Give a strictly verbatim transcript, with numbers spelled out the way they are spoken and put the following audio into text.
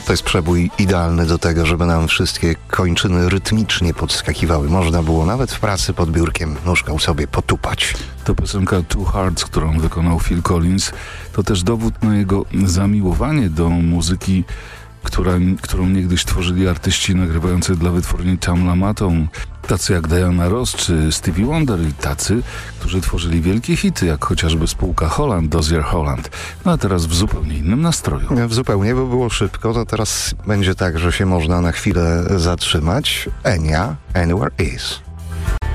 To jest przebój idealny do tego, żeby nam wszystkie kończyny rytmicznie podskakiwały. Można było nawet w pracy pod biurkiem nóżką sobie potupać. To piosenka Two Hearts, którą wykonał Phil Collins. To też dowód na jego zamiłowanie do muzyki, która, którą niegdyś tworzyli artyści nagrywający dla wytwórni Tam Lamaton. Tacy jak Diana Ross czy Stevie Wonder i tacy, którzy tworzyli wielkie hity, jak chociażby spółka Holland, Dozier Holland. No a teraz w zupełnie innym nastroju. W zupełnie, bo było szybko, to teraz będzie tak, że się można na chwilę zatrzymać. Enya, Anywhere Is.